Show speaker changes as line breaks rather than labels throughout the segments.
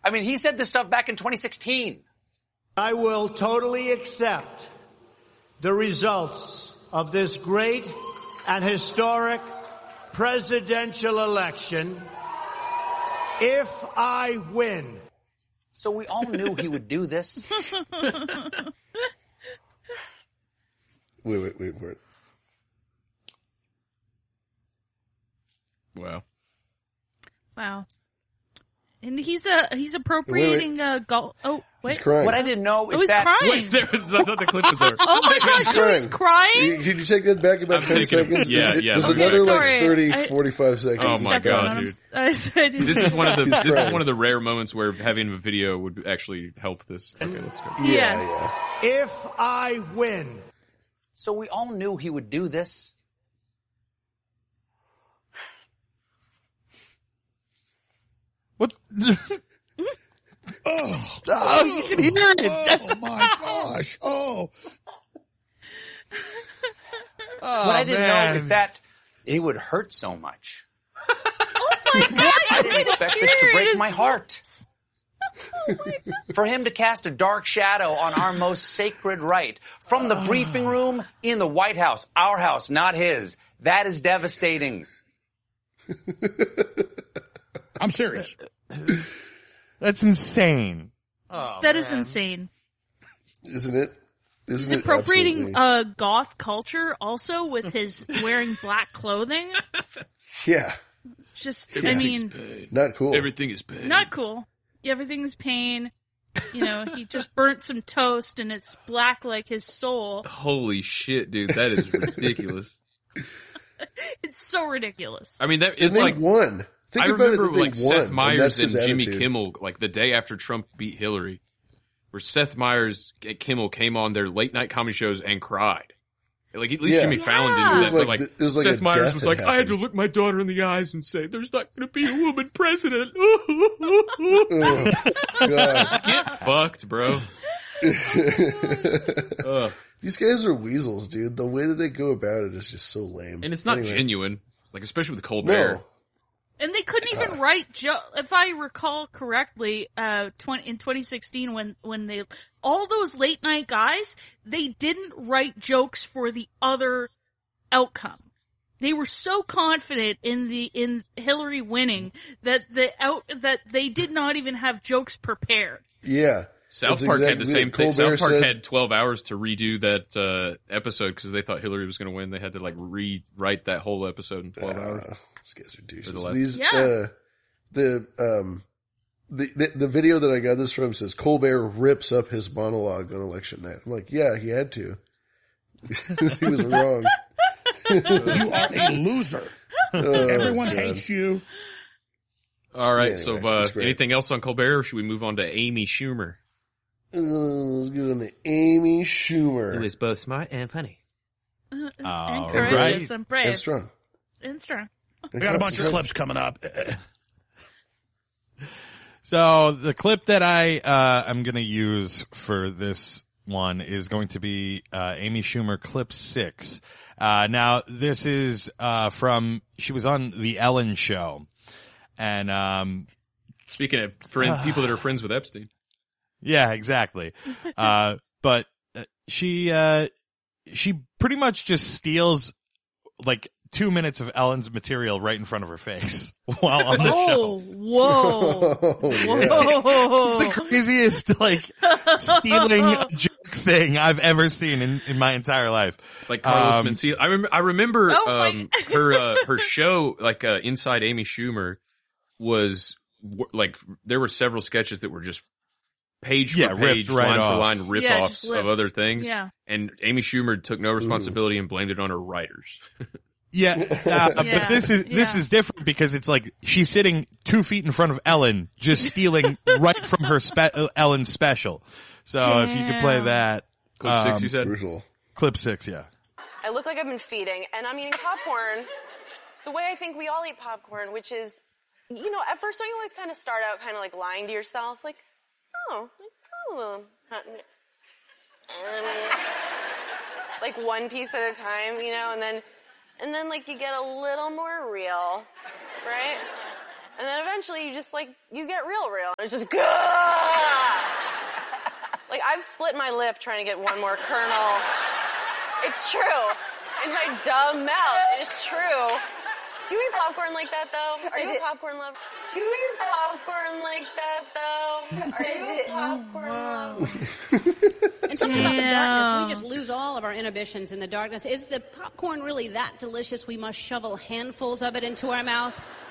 I mean, he said this stuff back in 2016.
I will totally accept the results of this great and historic presidential election if I win.
So we all knew he would do this.
Wait for it.
Wow. And he's appropriating golf. Oh, wait.
He's crying.
What I didn't know is
he's
that...
crying.
Wait, I thought the clip was over.
Oh my gosh, so he's crying?
Could you take that back about 10 seconds?
Yeah.
There's
Okay,
another
sorry.
30, 45 seconds.
Oh my God, dude.
This
This is one of the rare moments where having a video would actually help this. Okay, let's go.
Yes.
If I win.
So we all knew he would do this.
What?
Oh,
you can hear it.
Oh my gosh. Oh.
What I didn't know is that it would hurt so much.
Oh my God,
I didn't expect this to break my heart. For him to cast a dark shadow on our most sacred right. From the briefing room in the White House. Our house, not his. That is devastating.
I'm serious.
That's insane.
That is insane.
Isn't it?
He's appropriating goth culture also with his wearing black clothing.
Yeah.
Just, I mean,
not cool.
Everything is pain.
Not cool. Everything's pain. You know, he just burnt some toast and it's black like his soul.
Holy shit, dude, that is ridiculous.
It's so ridiculous.
I mean, that
And
it's
they
like
won. Think
I
about
remember
it, that
like
they won,
Seth Meyers and Jimmy
attitude.
Kimmel, like the day after Trump beat Hillary, where Seth Meyers and Kimmel came on their late night comedy shows and cried. Like at least Jimmy Fallon didn't do that, but like Seth Meyers was like, I had to look my daughter in the eyes and say, "There's not going to be a woman president."
God.
Get fucked, bro.
These guys are weasels, dude. The way that they go about it is just so lame.
And it's not genuine, like especially with Colbert.
No.
And they couldn't even write if I recall correctly, in 2016 when they all those late night guys, they didn't write jokes for the other outcome. They were so confident in Hillary winning that they did not even have jokes prepared.
Yeah.
South Park had the same thing. South Park had 12 hours to redo that episode because they thought Hillary was going to win. They had to like rewrite that whole episode in 12 hours.
These guys are douches. The video that I got this from says Colbert rips up his monologue on election night. I'm like, yeah, he had to. He was wrong.
You are a loser. Everyone hates you.
All right,
Anyway,
so anything else on Colbert, or should we move on to Amy Schumer?
Let's get on to Amy Schumer.
Who is both smart and funny.
And courageous and brave.
And strong.
And strong.
We got a bunch of clips coming up.
So the clip that I am going to use for this one is going to be Amy Schumer clip 6. Now this is she was on the Ellen show, and
speaking of people that are friends with Epstein.
Yeah, exactly. But she pretty much just steals like 2 minutes of Ellen's material right in front of her face while on the show.
Whoa.
It's the craziest, like, stealing joke thing I've ever seen in my entire life.
Like Carlos Mencia. I remember her show, like Inside Amy Schumer, was like there were several sketches that were just page for page,
right
line
off.
for line rip-offs of other things.
Yeah.
And Amy Schumer took no responsibility and blamed it on her writers.
But this is different because it's like she's sitting 2 feet in front of Ellen, just stealing right from her Ellen special. So if you could play that.
Clip 6, you said?
Brutal.
Clip 6, yeah.
I look like I've been feeding, and I'm eating popcorn the way I think we all eat popcorn, which is, you know, at first don't you always kind of start out kind of like lying to yourself, like, like one piece at a time, you know, and then like you get a little more real, right? And then eventually you just, like, you get real. And it's just, like, I've split my lip trying to get one more kernel. It's true. In my dumb mouth. It is true. Do you eat popcorn like that, though? Are you a popcorn lover? Do you eat popcorn like that, though? Are you a popcorn lover?
And something about the darkness, we just lose all of our inhibitions in the darkness. Is the popcorn really that delicious we must shovel handfuls of it into our mouth?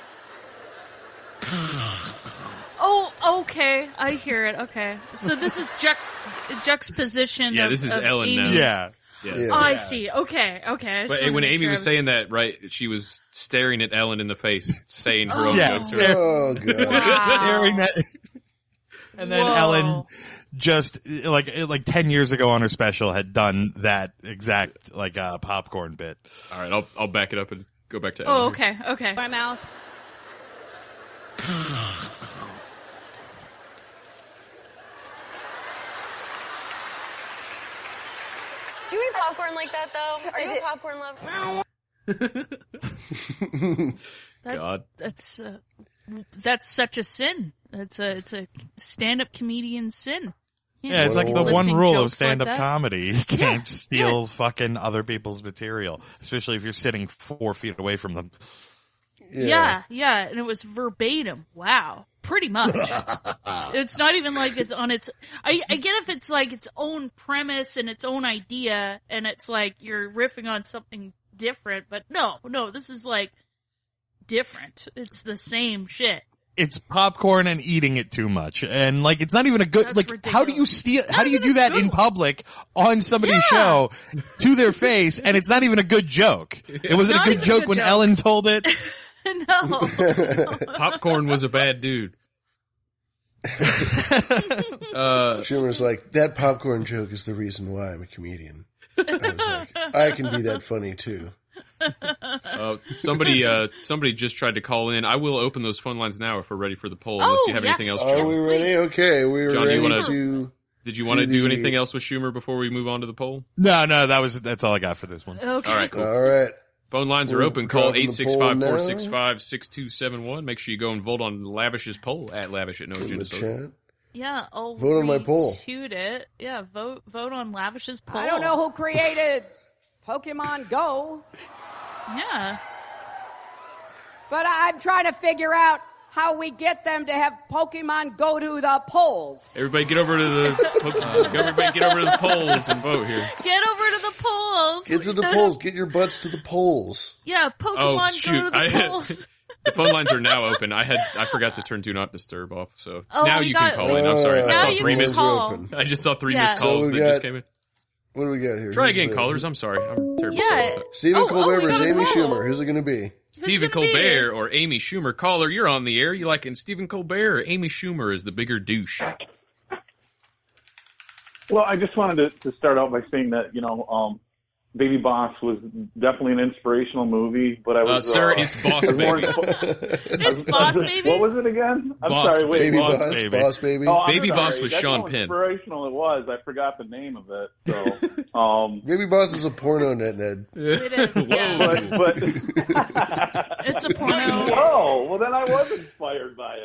Oh, okay. I hear it. Okay. So this is juxtaposition
yeah,
of,
this is
of
Ellen
Amy.
now.
Yeah.
Oh, I see. Okay.
But when Amy was saying that, right, she was staring at Ellen in the face, saying her own jokes.
Oh, God.
Wow.
Staring at... And then Ellen just, like 10 years ago on her special had done that exact, popcorn bit.
All right, I'll back it up and go back to Ellen.
Oh, okay. Okay.
My mouth.
Do you eat popcorn like that, though? Are you a popcorn lover?
God.
That's such a sin. It's a stand-up comedian sin.
Yeah, it's like the one rule of stand-up comedy. You can't steal fucking other people's material, especially if you're sitting 4 feet away from them.
Yeah, and it was verbatim. Wow. Pretty much. It's not even like it's on its... I get if it's like its own premise and its own idea, and it's like you're riffing on something different, but no, this is like different. It's the same shit.
It's popcorn and eating it too much. And like, it's not even a good,
That's
like,
ridiculous.
how do you steal, how do you do that in public on somebody's show to their face? And it's not even a good joke. It wasn't a good joke when Ellen told it.
No.
Popcorn was a bad dude.
Schumer's like, that popcorn joke is the reason why I'm a comedian. I was like, I can be that funny too.
Somebody just tried to call in. I will open those phone lines now if we're ready for the poll. Unless you have anything else.
Are we ready?
Please.
Okay, we're
John,
ready to.
Did you want to do anything else with Schumer before we move on to the poll?
No, that's all I got for this one.
Okay.
All right, cool.
All right.
Phone lines are open. Call 865-465-6271. Make sure you go and vote on Lavish's poll at Lavish at No Agenda Social.
Yeah, I'll
vote on my poll.
Shoot it. Yeah, vote on Lavish's poll.
I don't know who created Pokemon Go.
Yeah.
But I'm trying to figure out how we get them to have Pokemon go to the polls.
Everybody get over to the polls and vote here.
Get over to the polls.
Get to the polls. Get your butts to the polls.
Yeah, Pokemon go to the polls.
The phone lines are now open. I forgot to turn Do Not Disturb off, so
now
you can call in. I'm sorry.
Now
I saw
you
3
can
missed
call.
I just saw 3 missed calls that just came in.
What do we got here?
Try again, callers. I'm sorry. I'm terrible.
Yeah.
Stephen Colbert versus Amy Schumer. Who's it going to be?
Stephen Colbert or Amy Schumer. Caller, you're on the air. You liking Stephen Colbert or Amy Schumer is the bigger douche?
Well, I just wanted to start out by saying that, Baby Boss was definitely an inspirational movie, but I was...
sir, it's Boss Baby.
It's Boss Baby?
What was it again? I'm
Boss,
sorry, wait.
Baby Boss Baby. Boss Baby.
Oh,
Baby Boss was
That's
Sean
how
Penn.
inspirational it was. I forgot the name of it. So,
Baby Boss is a porno, Ned.
It is, yeah.
but
It's a porno.
Whoa, well then I was inspired by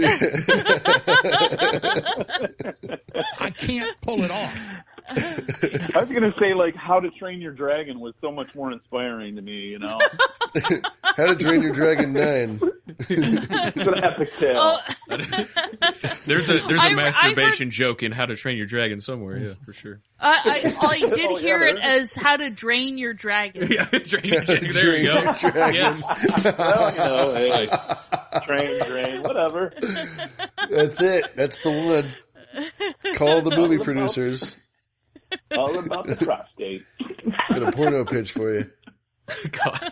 it.
I can't pull it off.
I was going to say, How to Train Your Dragon was so much more inspiring to me,
How to Train Your Dragon 9.
It's an epic tale.
There's a masturbation joke in How to Train Your Dragon somewhere, yeah, for sure.
I did hear it as How to Drain Your Dragon.
Yeah, Drain Your Dragon. There you go. Yes.
Well, hey, drain, whatever.
That's it. That's the one. Call the movie producers.
All about the prostate.
Got a porno pitch for you.
God.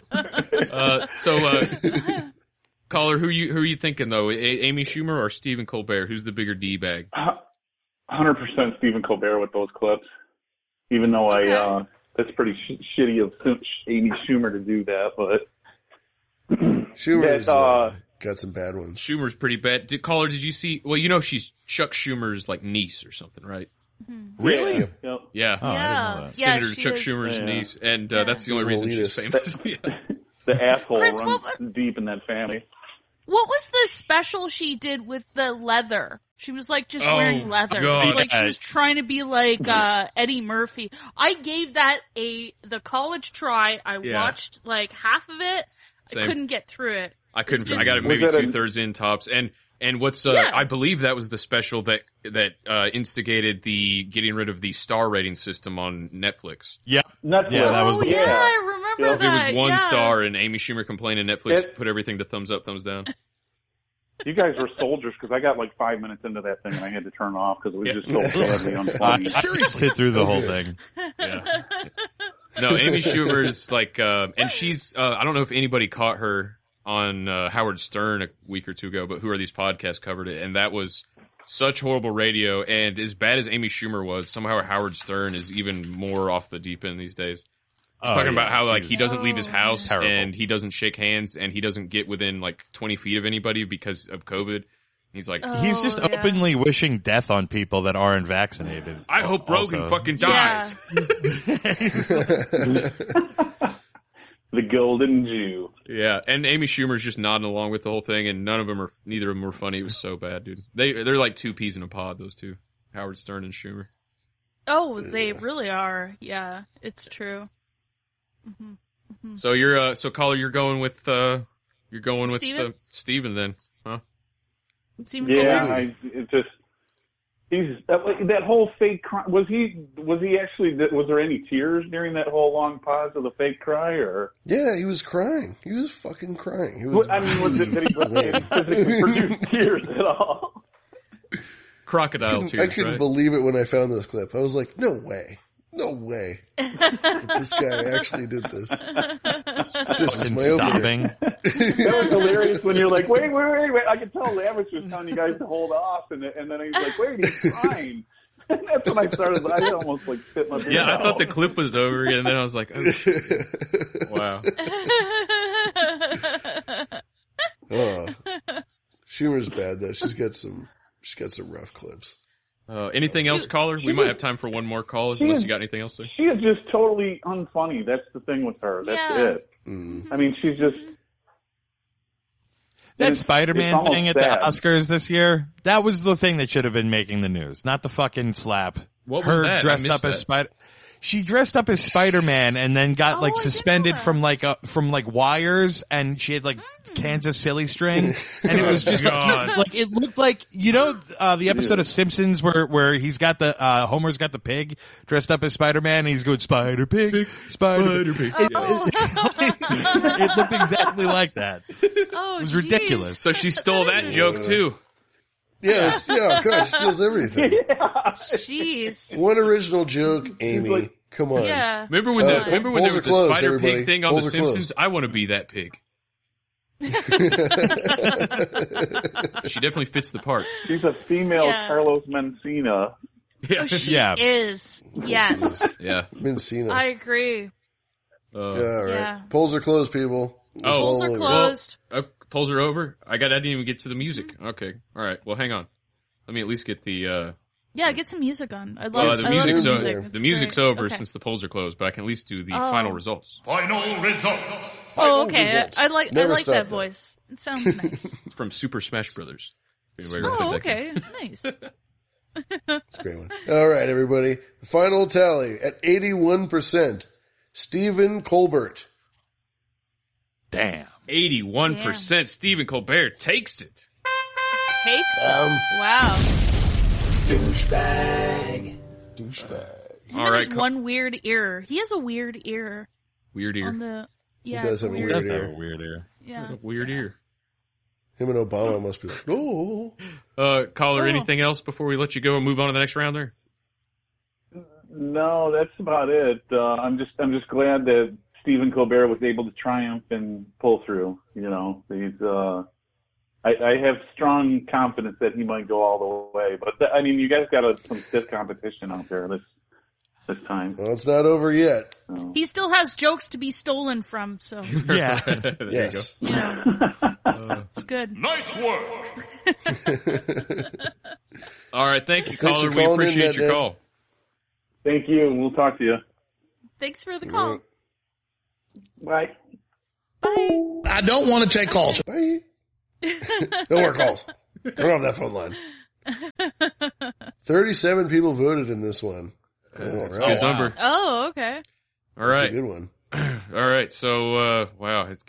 Caller, who are you thinking though? Amy Schumer or Stephen Colbert? Who's the bigger D-bag?
100% Stephen Colbert with those clips. Even though that's pretty shitty of Amy Schumer to do that, but
Schumer's got some bad ones.
Schumer's pretty bad. Caller, did you see? Well, she's Chuck Schumer's niece or something, right?
Mm-hmm.
Really?
Yeah.
Yeah.
Oh, I didn't know that.
Senator Chuck Schumer's niece, and that's the only reason she's famous.
The asshole
Chris,
runs deep in that family.
What was the special she did with the leather? She was like just wearing leather. She was trying to be like Eddie Murphy. I gave that the college try. I watched like half of it.
Same.
I couldn't get through it.
I couldn't. I got it maybe 2/3 in tops. And what's I believe that was the special that instigated the getting rid of the star rating system on Netflix.
Yeah,
Netflix.
Yeah, that was the
yeah, I remember that.
It was 1 star, and Amy Schumer complained, and Netflix put everything to thumbs up, thumbs down.
You guys were soldiers because I got like 5 minutes into that thing and I had to turn it off because it was just so badly unfunny.
I sit through the whole thing.
Yeah. No, Amy Schumer's like, and she's, I don't know if anybody caught her on Howard Stern a week or two ago, but Who Are These Podcasts covered it, and that was such horrible radio, and as bad as Amy Schumer was, somehow Howard Stern is even more off the deep end these days. He's talking about how like he doesn't leave his house and he doesn't shake hands and he doesn't get within like 20 feet of anybody because of COVID. He's like,
he's just openly wishing death on people that aren't vaccinated.
I hope Rogan fucking dies.
The Golden Jew.
Yeah, and Amy Schumer's just nodding along with the whole thing, and neither of them were funny. It was so bad, dude. They're like two peas in a pod, those two, Howard Stern and Schumer.
Oh, they really are. Yeah, it's true.
Mm-hmm. Mm-hmm. So caller, you're going with Steven then, huh?
Steven
he's that whole fake cry. Was he actually? Was there any tears during that whole long pause of the fake cry? Or
yeah, he was crying. He was fucking crying. He was.
Did he physically produce tears at all?
Crocodile tears.
I couldn't believe it when I found this clip. I was like, no way. That this guy actually did this. This is my
sobbing.
That was hilarious when you're like, wait. I could tell Lavish was telling you guys to hold off, and then he's like, wait, he's crying. And that's when I started. I almost like spit my beard out.
I thought the clip was over, and then I was like, oh, shit. Wow.
Schumer's bad though. She's got some rough clips.
Anything else, caller? We might have time for one more call, unless you got anything else to say.
She is just totally unfunny. That's the thing with her. That's it. I mean, she's just...
That Spider-Man thing at the Oscars this year, that was the thing that should have been making the news, not the fucking slap.
What was that?
Dressed up as She dressed up as Spider-Man and then got suspended from wires, and she had Kansas silly string, and it was just it looked like the episode of Simpsons where he's got the Homer's got the pig dressed up as Spider-Man and he's going Spider Pig. It looked exactly like that.
Oh,
it was ridiculous.
So she stole that joke too.
Yes, God steals everything.
Jeez.
One original joke, Amy. Come on.
Yeah.
Remember when there was the Spider Pig thing on The Simpsons? I want to be that pig. She definitely fits the part.
She's a female Carlos Mencina.
Oh, she is. Yes.
Yeah.
Mencina.
I agree.
All right. Yeah. Polls are closed, people.
Polls are closed.
Polls are over. I didn't even get to the music. Okay. All right. Well, hang on. Let me at least get the,
get some music on. I love
the
music.
The music's over since the polls are closed, but I can at least do the final results.
Final results.
Oh, okay. I like that voice. It sounds nice.
It's from Super Smash Brothers.
Oh, okay. Nice.
It's a great one. All right, everybody. The final tally at 81%. Stephen Colbert.
Damn.
81%. Stephen Colbert takes it.
Takes it? Wow.
Douchebag.
All right. One weird ear. He has a weird ear.
Weird ear.
He does have a weird ear.
Yeah.
Weird ear.
Him and Obama must be like, oh.
Caller, anything else before we let you go and move on to the next round there?
No, that's about it. I'm just glad that Stephen Colbert was able to triumph and pull through. He's I have strong confidence that he might go all the way. But you guys got some stiff competition out there this time.
Well, it's not over yet.
So.
He still has jokes to be stolen from. So
yeah,
yes,
it's good.
Nice work.
All right, thank you, caller. We appreciate your call.
Thank you. We'll talk to you.
Thanks for the call.
Bye.
Bye.
I don't want to take calls.
Bye. No more calls. Turn off that phone line. 37 people voted in this one.
That's a good number.
Oh, okay.
All right.
That's a good one.
All right. So, wow. It's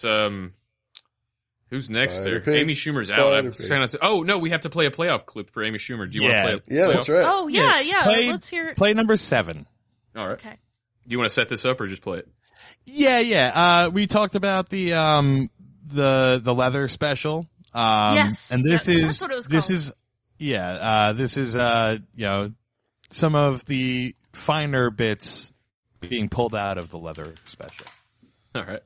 who's next there? Amy Schumer's out. Oh, no, we have to play a playoff clip for Amy Schumer. Do you want to play a playoff?
Yeah, that's right.
Oh, yeah. Let's hear it.
Play number 7.
All right.
Okay.
Do you want to set this up or just play it?
Yeah. We talked about the leather special.
Yes.
And this is,
that's what it was
this
called.
is, this is, some of the finer bits being pulled out of the leather special.
All right.